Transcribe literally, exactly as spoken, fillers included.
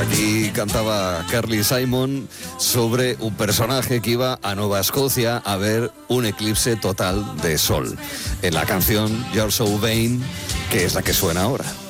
Aquí cantaba Carly Simon sobre un personaje que iba a Nueva Escocia a ver un eclipse total de sol. En la canción You're So Vain, que es la que suena ahora.